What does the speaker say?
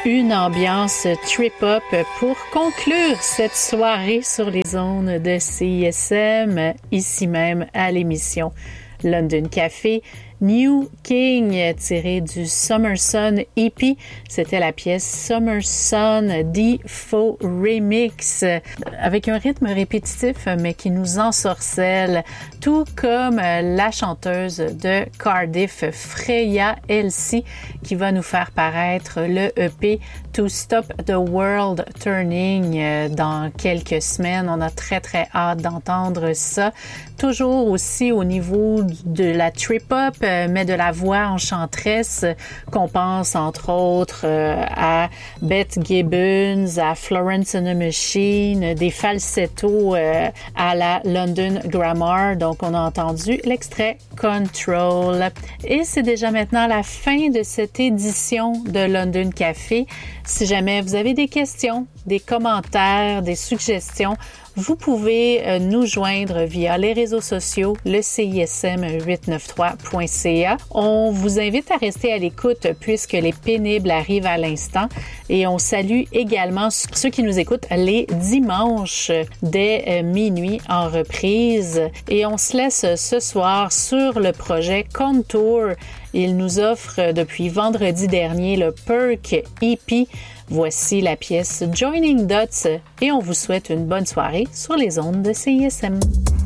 Une ambiance trip-hop pour conclure cette soirée sur les ondes de CISM, ici même à l'émission London Café. New King, tiré du Summer Sun EP. C'était la pièce Summer Sun D-Faux Remix, avec un rythme répétitif, mais qui nous ensorcelle, tout comme la chanteuse de Cardiff, Freya Elsie, qui va nous faire paraître le EP To Stop the World Turning dans quelques semaines. On a très, très hâte d'entendre ça. Toujours aussi au niveau de la trip-hop, mais de la voix enchanteresse, qu'on pense entre autres à Beth Gibbons, à Florence and the Machine, des falsettos à la London Grammar. Donc, on a entendu l'extrait Control. Et c'est déjà maintenant la fin de cette édition de London Café. Si jamais vous avez des questions, des commentaires, des suggestions, vous pouvez nous joindre via les réseaux sociaux, le CISM893.ca. On vous invite à rester à l'écoute puisque les pénibles arrivent à l'instant et on salue également ceux qui nous écoutent les dimanches dès minuit en reprise. Et on se laisse ce soir sur le projet Contour. Il nous offre depuis vendredi dernier le Perk EP. Voici la pièce Joining Dots et on vous souhaite une bonne soirée sur les ondes de CISM.